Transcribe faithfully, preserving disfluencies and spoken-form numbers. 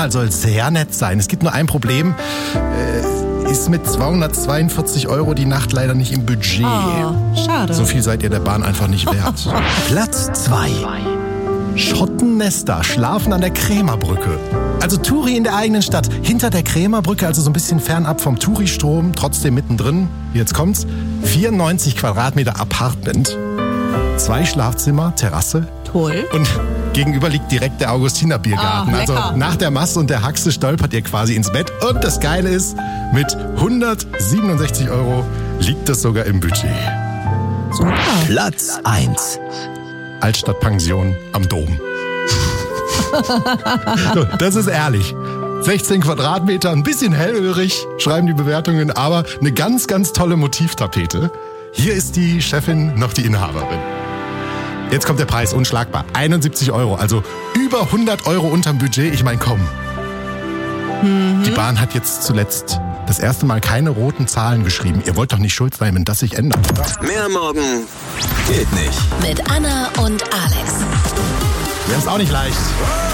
Personal soll sehr nett sein. Es gibt nur ein Problem. Äh, ist mit zweihundertzweiundvierzig Euro die Nacht leider nicht im Budget. Oh, schade. So viel seid ihr der Bahn einfach nicht wert. Platz zwei. Schottennester schlafen an der Krämerbrücke. Also Touri in der eigenen Stadt. Hinter der Krämerbrücke, also so ein bisschen fernab vom Touri-Strom, trotzdem mittendrin. Jetzt kommt's. vierundneunzig Quadratmeter Apartment. Zwei Schlafzimmer, Terrasse. Toll. Und gegenüber liegt direkt der Augustiner-Biergarten. Ah, also lecker. nach der Masse und der Haxe stolpert ihr quasi ins Bett. Und das Geile ist, mit hundertsiebenundsechzig Euro liegt das sogar im Budget. Super. Platz eins. Altstadtpension am Dom. So, das ist ehrlich. sechzehn Quadratmeter, ein bisschen hellhörig, schreiben die Bewertungen, aber eine ganz, ganz tolle Motivtapete. Hier ist die Chefin noch die Inhaberin. Jetzt kommt der Preis, unschlagbar. einundsiebzig Euro, also über hundert Euro unterm Budget. Ich meine, komm. Mhm. Die Bahn hat jetzt zuletzt das erste Mal keine roten Zahlen geschrieben. Ihr wollt doch nicht schuld sein, wenn das sich ändert, oder? Mehr morgen geht nicht. Mit Anna und Alex. Wir haben es auch nicht leicht.